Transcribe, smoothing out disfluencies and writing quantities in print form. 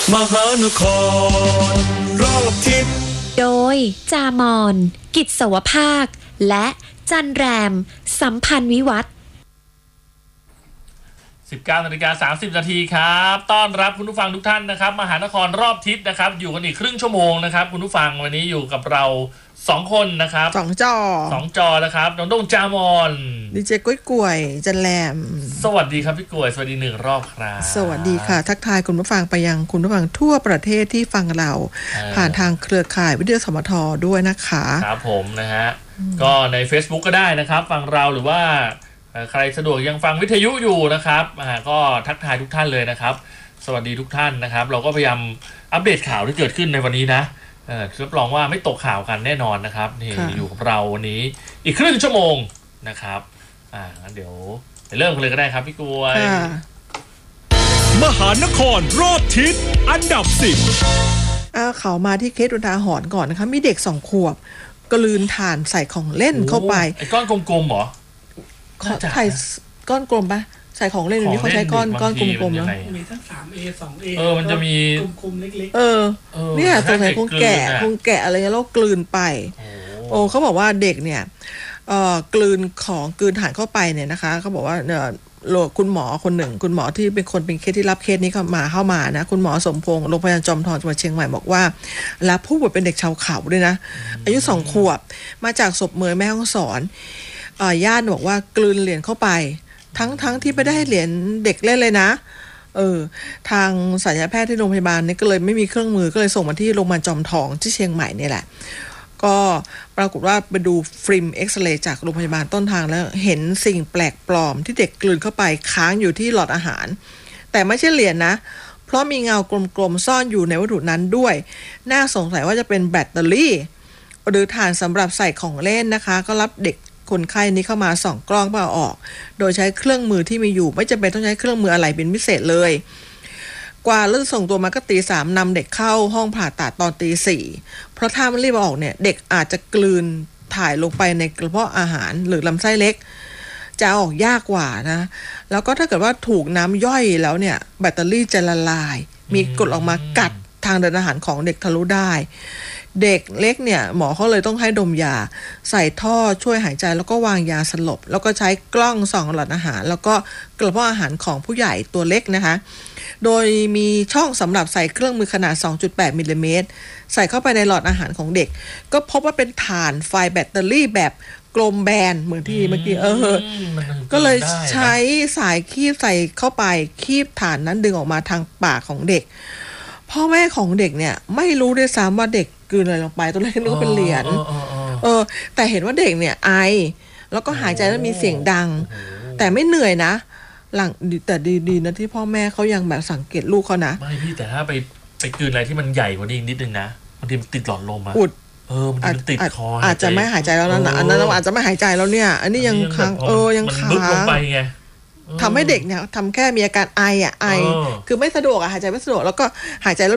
มหานครรอบทิศโดยจามอนกิจสวภาคและจันแรมสัมพันธ์วิวัฒน์ 19:30 นาทีครับต้อนรับคุณผู้ฟังทุกท่านนะครับมหานครรอบทิศนะครับอยู่กันอีกครึ่งชั่วโมงนะครับคุณผู้ฟังวันนี้อยู่กับเรา2คนนะครับ 2 จอนะครับน้องโด่งจามอนดีเจกุ้ยกวยจันแรมสวัสดีครับพี่กวยสวัสดี1รอบครับสวัสดีค่ะทักทายคุณผู้ฟังไปยังคุณผู้ฟังทั่วประเทศที่ฟังเราผ่านทางเครือข่ายวิทยุสมทด้วยนะคะครับผมนะฮะก็ใน Facebook ก็ได้นะครับฟังเราหรือว่าใครสะดวกยังฟังวิทยุอยู่นะครับก็ทักทายทุกท่านเลยนะครับสวัสดีทุกท่านนะครับเราก็พยายามอัปเดตข่าวที่เกิดขึ้นในวันนี้นะรับรองว่าไม่ตกข่าวกันแน่นอนนะครับนี่อยู่กับเราวันนี้อีกครึ่งชั่วโมงนะครับงั้นเดี๋ยวไปเริ่มกันเลยก็ได้ครับพี่กวยมหานครรอบทิศอันดับ10 เขามาที่เคสอุทาหรณ์ก่อนนะคะมีเด็ก2 ขวบกลืนถ่านใส่ของเล่นเข้าไปไอ้ก้อนกลมๆเหรอใส่ก้อนกลมปะใส่ของเล่นนี้เขาใช้ก้อนกลมๆแล้วมีทั้ง 3A 2A มันจะมีกลมๆเล็กๆเนี่ยตัวไหนคงแกะอะไรเงี้ยแล้วกลืนไปเขาบอกว่าเด็กเนี่ยกลืนถ่านเข้าไปเนี่ยนะคะเขาบอกว่าคุณหมอคนหนึ่งคุณหมอที่เป็นเคสที่รับเคสนี้เข้ามานะคุณหมอสมพงษ์โรงพยาบาลจอมทองจังหวัดเชียงใหม่บอกว่ารับผู้ป่วยเป็นเด็กชาวเขาด้วยนะอายุ2 ขวบมาจากศพเมยแม่ฮ่องสอนญาติบอกว่ากลืนเหรียญเข้าไปทั้งที่ไม่ได้ให้เหรียญเด็กเล่นเลยนะทางศัลยแพทย์ที่โรงพยาบาลนี่ก็เลยไม่มีเครื่องมือก็เลยส่งมาที่โรงพยาบาลจอมทองที่เชียงใหม่นี่แหละก็ปรากฏว่าไปดูฟิล์มเอ็กซเรย์จากโรงพยาบาลต้นทางแล้วเห็นสิ่งแปลกปลอมที่เด็กกลืนเข้าไปค้างอยู่ที่หลอดอาหารแต่ไม่ใช่เหรียญนะเพราะมีเงากลมๆซ่อนอยู่ในวัตถุนั้นด้วยน่าสงสัยว่าจะเป็นแบตเตอรี่หรือถ่านสำหรับใส่ของเล่นนะคะก็รับเด็กคนไข้นี้เข้ามาส่องกล้องเพื่อเอาออกโดยใช้เครื่องมือที่มีอยู่ไม่จำเป็นต้องใช้เครื่องมืออะไรเป็นพิเศษเลยกว่าเริ่มส่งตัวมาก็3:00 นำเด็กเข้าห้องผ่าตัดตอน4:00เพราะถ้ามันรีบออกเนี่ยเด็กอาจจะกลืนถ่ายลงไปในกระเพาะอาหารหรือลำไส้เล็กจะออกยากกว่านะแล้วก็ถ้าเกิดว่าถูกน้ำย่อยแล้วเนี่ยแบตเตอรี่จะละลายมีกรดออกมากัดทางเดินอาหารของเด็กทะลุได้เด็กเล็กเนี่ยหมอเขาเลยต้องให้ดมยาใส่ท่อช่วยหายใจแล้วก็วางยาสลบแล้วก็ใช้กล้องส่องหลอดอาหารแล้วก็กระเพาะอาหารของผู้ใหญ่ตัวเล็กนะคะโดยมีช่องสำหรับใส่เครื่องมือขนาด 2.8 มิลลิเมตรใส่เข้าไปในหลอดอาหารของเด็กก็พบว่าเป็นถ่านไฟแบตเตอรี่แบบกลมแบนเหมือนที่เมื่อกี้ก็เลยใช้สายคีบใส่เข้าไปคีบถ่านนั้นดึงออกมาทางปากของเด็กพ่อแม่ของเด็กเนี่ยไม่รู้ด้วยซ้ำว่าเด็กกลืนอะไรลงไปตอนแรกนึกว่าเป็นเหรียญแต่เห็นว่าเด็กเนี่ยไอแล้วก็หายใจแล้วมีเสียงดังแต่ไม่เหนื่อยนะหลังแต่ดีนะที่พ่อแม่เขายังแบบสังเกตลูกเขานะไม่พี่แต่ถ้าไปกลืนอะไรที่มันใหญ่กว่านี้นิดนึงนะบางทีมันติดหลอดลมอะมันติดคออาจจะไม่หายใจแล้วนะอันนั้นอาจจะไม่หายใจแล้วเนี่ยอันนี้ยังค้างยังค้างลงไปไงทำให้เด็กเนี่ยทำแค่มีอาการไอคือไม่สะดวกหายใจไม่สะดวกแล้วก็หายใจแล้ว